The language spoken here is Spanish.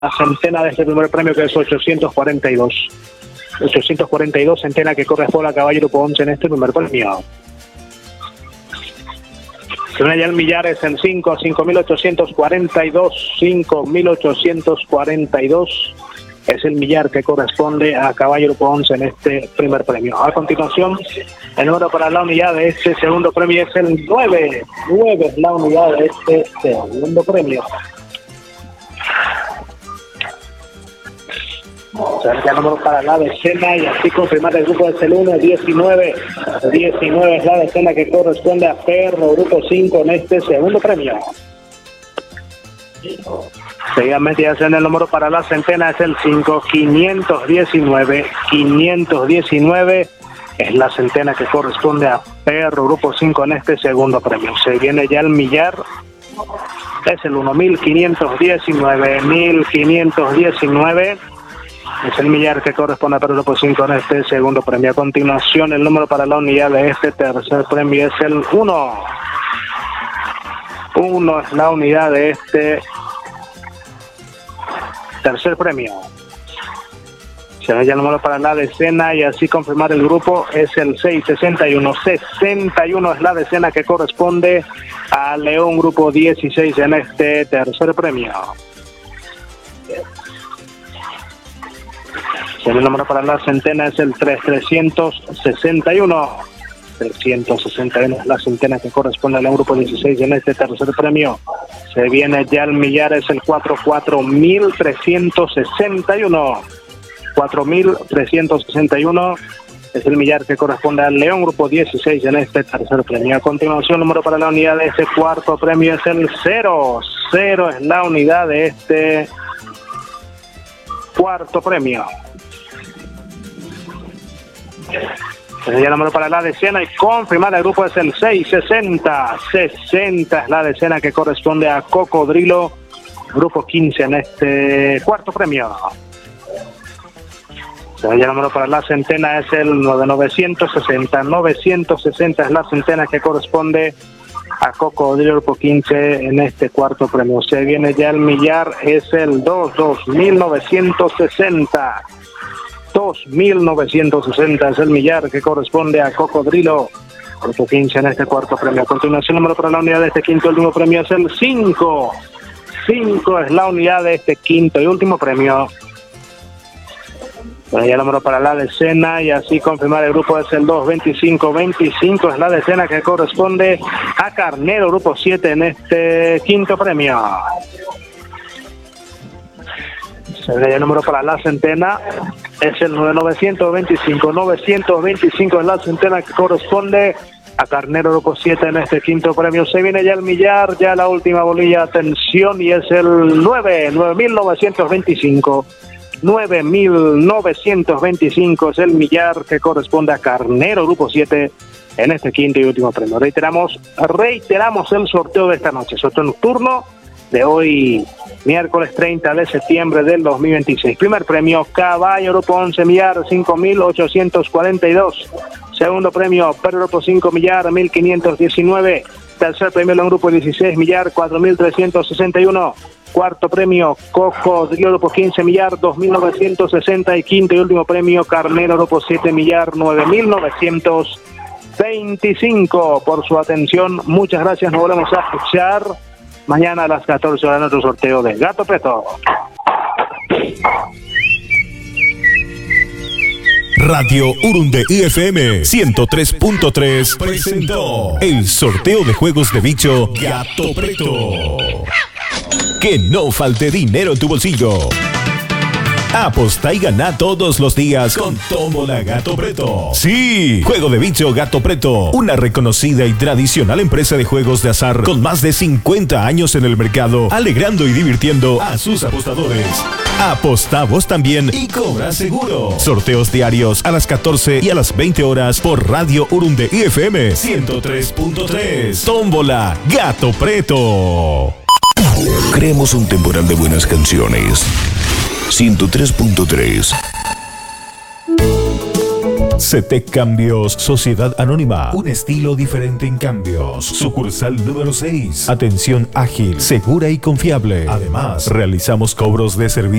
centena de este primer premio, que es 842. 842 centena que corresponde a Caballo Grupo 11 en este primer premio. Suena ya el millar, es el 5, 5.842, 5.842 es el millar que corresponde a Caballo Grupo 11 en este primer premio. A continuación, el número para la unidad de este segundo premio es el 9. 9 es la unidad de este segundo premio. Ya el número para la decena y así confirmar el grupo es el 1, 19. 19 es la decena que corresponde a Perro Grupo 5 en este segundo premio. Seguidamente ya en el número para la centena es el 5, 519. 519 es la centena que corresponde a Perro Grupo 5 en este segundo premio. Se viene ya el millar, es el 1, 1519. 1519 es el millar que corresponde a Perro Grupo 5 en este segundo premio. A continuación, el número para la unidad de este tercer premio es el 1. 1 es la unidad de este tercer premio. Se ve ya el número para la decena y así confirmar el grupo es el 6, 61. 61 es la decena que corresponde a León Grupo 16 en este tercer premio. El número para la centena es el 3, 361. 361 es la centena que corresponde al grupo 16 en este tercer premio. Se viene ya el millar, es el 4, 4.361. 4.361 es el millar que corresponde al León Grupo 16 en este tercer premio. A continuación, el número para la unidad de este cuarto premio es el 0. 0 es la unidad de este cuarto premio. Ya el número para la decena y confirmar el grupo es el 6, 60. 60 es la decena que corresponde a Cocodrilo, Grupo 15 en este cuarto premio. Ya el número para la centena es el 960. 960 es la centena que corresponde a Cocodrilo, Grupo 15 en este cuarto premio. Se viene ya el millar, es el 2, 2.960. 2.960 es el millar que corresponde a Cocodrilo, Grupo 15 en este cuarto premio. A continuación, el número para la unidad de este quinto y último premio es el 5. 5 es la unidad de este quinto y último premio. Bueno, ya el número para la decena y así confirmar el grupo es el 2, 25. 25 es la decena que corresponde a Carnero, Grupo 7 en este quinto premio. El número para la centena es el 925. 925 es la centena que corresponde a Carnero Grupo 7 en este quinto premio. Se viene ya el millar, ya la última bolilla, atención, y es el 9.925. 9.925 es el millar que corresponde a Carnero Grupo 7 en este quinto y último premio. Reiteramos el sorteo de esta noche, sorteo nocturno de hoy, miércoles 30 de septiembre del 2026. Primer premio, Caballo Grupo 11, millar 5.842. Segundo premio, Perro Grupo 5, millar 1.519. Tercer premio, León Grupo 16, millar 4.361. Cuarto premio, Cocodrilo Grupo 15, millar 2.960. Y quinto y último premio, Carnero Grupo 7, millar 9.925. Por su atención, muchas gracias. Nos volvemos a escuchar mañana a las 14 horas, nuestro sorteo de Gato Preto. Radio Urunde IFM 103.3 presentó el sorteo de juegos de bicho Gato Preto. Que no falte dinero en tu bolsillo. Aposta y gana todos los días con Tómbola Gato Preto. Sí, juego de bicho Gato Preto, una reconocida y tradicional empresa de juegos de azar con más de 50 años en el mercado, alegrando y divirtiendo a sus apostadores. Aposta vos también y cobra seguro. Sorteos diarios a las 14 y a las 20 horas por Radio Urunde IFM 103.3. Tómbola Gato Preto. Creemos un temporal de buenas canciones. 103.3. CETEC Cambios, Sociedad Anónima. Un estilo diferente en cambios. Sucursal número 6. Atención ágil, segura y confiable. Además, realizamos cobros de servicio